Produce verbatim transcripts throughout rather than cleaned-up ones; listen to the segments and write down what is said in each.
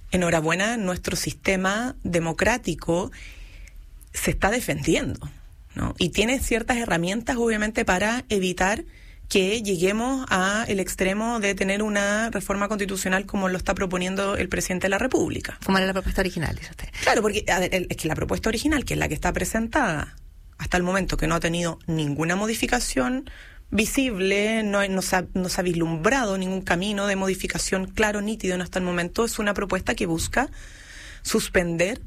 enhorabuena, nuestro sistema democrático se está defendiendo, ¿no? Y tiene ciertas herramientas, obviamente, para evitar que lleguemos al extremo de tener una reforma constitucional como lo está proponiendo el presidente de la República. Como era la propuesta original, dice usted. Claro, porque a ver, es que la propuesta original, que es la que está presentada hasta el momento, que no ha tenido ninguna modificación visible, no, no, se ha, no se ha vislumbrado ningún camino de modificación claro, nítido en hasta el momento, es una propuesta que busca suspender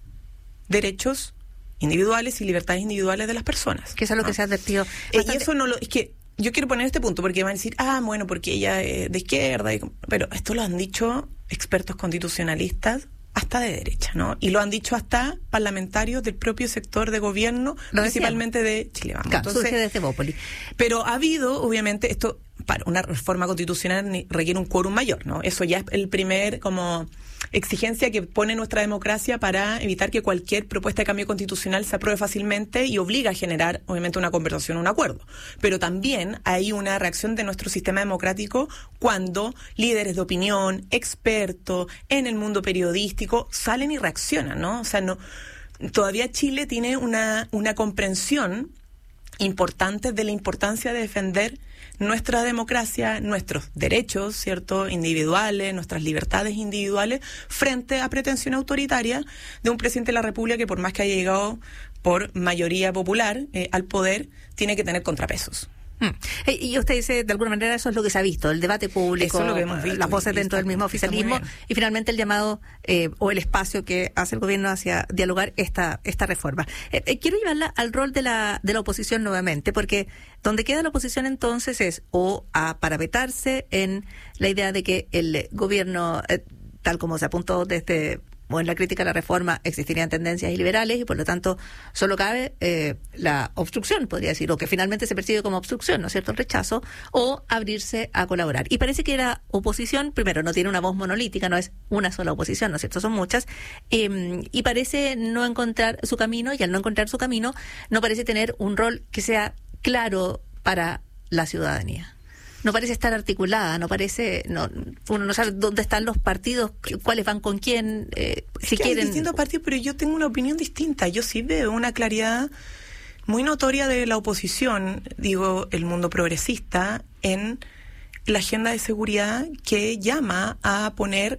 derechos individuales y libertades individuales de las personas. Que eso es lo ¿no? que se ha advertido. Eh, y eso no lo... Es que yo quiero poner este punto porque van a decir, ah, bueno, porque ella es de izquierda, y, pero esto lo han dicho expertos constitucionalistas hasta de derecha, ¿no? Y lo han dicho hasta parlamentarios del propio sector de gobierno, lo principalmente de Chile Vamos. Claro, surge desde Bópoli. Pero ha habido, obviamente, esto, para una reforma constitucional requiere un quórum mayor, ¿no? Eso ya es el primer, como, exigencia que pone nuestra democracia para evitar que cualquier propuesta de cambio constitucional se apruebe fácilmente y obliga a generar, obviamente, una conversación, un acuerdo. Pero también hay una reacción de nuestro sistema democrático cuando líderes de opinión, expertos en el mundo periodístico salen y reaccionan, ¿no? O sea, no, todavía Chile tiene una, una comprensión importante de la importancia de defender nuestra democracia, nuestros derechos, ¿cierto?, individuales, nuestras libertades individuales, frente a pretensión autoritaria de un presidente de la República que, por más que haya llegado por mayoría popular eh, al poder, tiene que tener contrapesos. Hmm. Y usted dice, de alguna manera, eso es lo que se ha visto, el debate público, eso es lo que hemos visto, las voces y dentro está, del mismo oficialismo y finalmente el llamado eh, o el espacio que hace el gobierno hacia dialogar esta esta reforma. Eh, eh, quiero llevarla al rol de la de la oposición nuevamente, porque donde queda la oposición entonces es o a parapetarse en la idea de que el gobierno, eh, tal como se apuntó desde o en la crítica a la reforma, existirían tendencias iliberales y por lo tanto solo cabe eh, la obstrucción, podría decir, o que finalmente se percibe como obstrucción, ¿no es cierto?, el rechazo, o abrirse a colaborar. Y parece que la oposición, primero, no tiene una voz monolítica, no es una sola oposición, ¿no es cierto?, son muchas, eh, y parece no encontrar su camino, y al no encontrar su camino, no parece tener un rol que sea claro para la ciudadanía. No parece estar articulada, no parece, no, uno no sabe dónde están los partidos, cuáles van con quién, eh, si que quieren. Hay distintos partidos, pero yo tengo una opinión distinta. Yo sí veo una claridad muy notoria de la oposición, digo, el mundo progresista, en la agenda de seguridad que llama a poner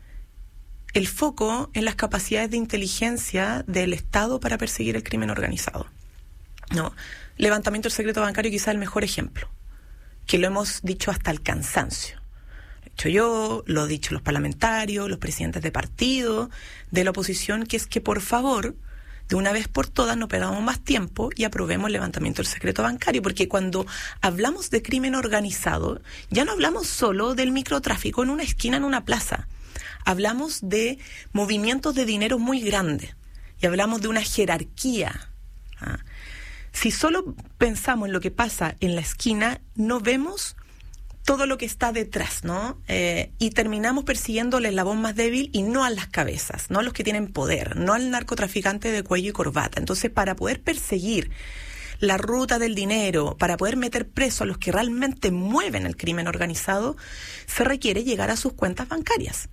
el foco en las capacidades de inteligencia del Estado para perseguir el crimen organizado. No, levantamiento del secreto bancario quizá el mejor ejemplo, que lo hemos dicho hasta el cansancio. Lo he dicho yo, lo he dicho los parlamentarios, los presidentes de partido, de la oposición, que es que por favor, de una vez por todas, no perdamos más tiempo y aprobemos el levantamiento del secreto bancario, porque cuando hablamos de crimen organizado, ya no hablamos solo del microtráfico en una esquina, en una plaza. Hablamos de movimientos de dinero muy grandes y hablamos de una jerarquía. ¿Ah? Si solo pensamos en lo que pasa en la esquina, no vemos todo lo que está detrás, ¿no? Eh, y terminamos persiguiendo al eslabón más débil y no a las cabezas, no a los que tienen poder, no al narcotraficante de cuello y corbata. Entonces, para poder perseguir la ruta del dinero, para poder meter preso a los que realmente mueven el crimen organizado, se requiere llegar a sus cuentas bancarias.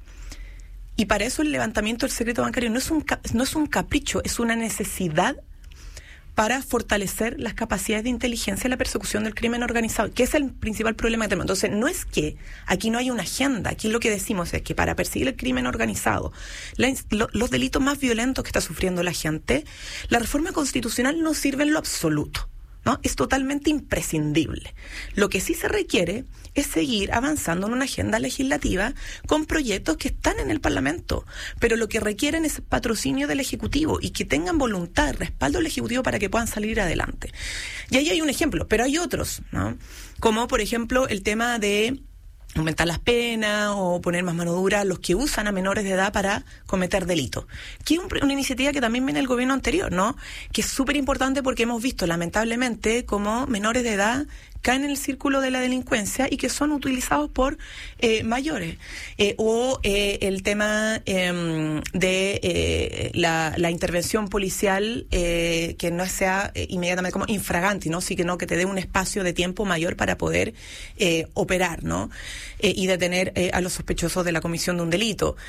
Y para eso el levantamiento del secreto bancario no es un, no es un capricho, es una necesidad para fortalecer las capacidades de inteligencia y la persecución del crimen organizado, que es el principal problema que tenemos. Entonces, no es que aquí no hay una agenda, aquí lo que decimos es que para perseguir el crimen organizado, la, lo, los delitos más violentos que está sufriendo la gente, la reforma constitucional no sirve en lo absoluto, ¿no? Es totalmente imprescindible. Lo que sí se requiere es seguir avanzando en una agenda legislativa con proyectos que están en el Parlamento, pero lo que requieren es patrocinio del Ejecutivo y que tengan voluntad, respaldo del Ejecutivo para que puedan salir adelante. Y ahí hay un ejemplo, pero hay otros, ¿no? Como por ejemplo el tema de aumentar las penas o poner más mano dura a los que usan a menores de edad para cometer delitos. Que es un, una iniciativa que también viene del gobierno anterior, ¿no? Que es súper importante porque hemos visto lamentablemente cómo menores de edad caen en el círculo de la delincuencia y que son utilizados por eh, mayores. Eh, o eh, el tema eh, de eh, la, la intervención policial eh, que no sea eh, inmediatamente como infraganti, ¿no? Sí que no, que te dé un espacio de tiempo mayor para poder eh, operar, ¿no? Eh, y detener eh, a los sospechosos de la comisión de un delito.